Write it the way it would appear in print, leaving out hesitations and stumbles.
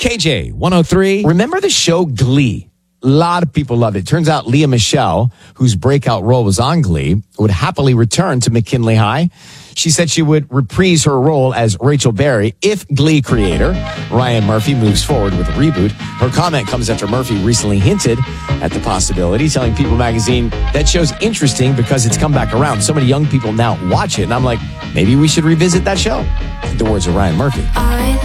KJ 103. Remember the show Glee? A lot of people loved it. Turns out Leah Michelle, whose breakout role was on Glee, would happily return to McKinley High. She said she would reprise her role as Rachel Berry if Glee creator Ryan Murphy moves forward with a reboot. Her comment comes after Murphy recently hinted at the possibility, telling People magazine that show's interesting because it's come back around. So many young people now watch it, and I'm like, maybe we should revisit that show. The words of Ryan Murphy.